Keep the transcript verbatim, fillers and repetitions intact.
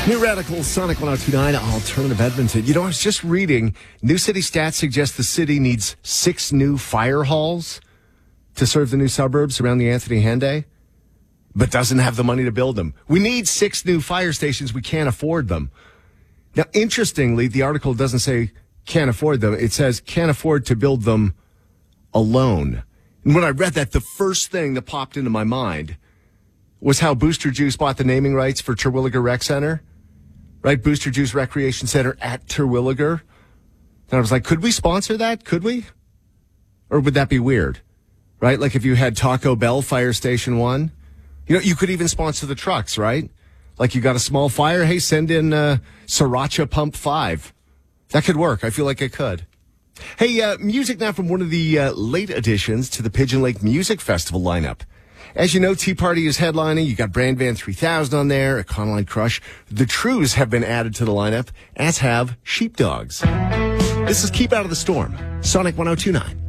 New Radical, Sonic one oh two point nine, Alternative Edmonton. You know, I was just reading, New City Stats suggest the city needs six new fire halls to serve the new suburbs around the Anthony Henday, but doesn't have the money to build them. We need six new fire stations. We can't afford them. Now, interestingly, the article doesn't say can't afford them. It says can't afford to build them alone. And when I read that, the first thing that popped into my mind was how Booster Juice bought the naming rights for Terwilliger Rec Center. Right? Booster Juice Recreation Center at Terwilliger. And I was like, could we sponsor that? Could we? Or would that be weird? Right? Like if you had Taco Bell Fire Station one. You know, you could even sponsor the trucks, right? Like you got a small fire. Hey, send in uh, Sriracha Pump five. That could work. I feel like it could. Hey, uh, music now from one of the uh, late additions to the Pigeon Lake Music Festival lineup. As you know, Tea Party is headlining. You got Brand Van three thousand on there, Econoline Crush. The Trues have been added to the lineup, as have Sheepdogs. This is Keep Out of the Storm, Sonic one oh two point nine.